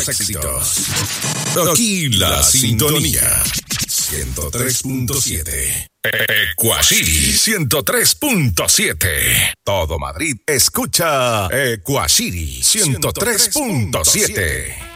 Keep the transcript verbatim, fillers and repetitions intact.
los éxitos. Aquí la sintonía. ciento tres punto siete. Ecuashiri ciento tres punto siete. Todo Madrid escucha Ecuashiri ciento tres punto siete.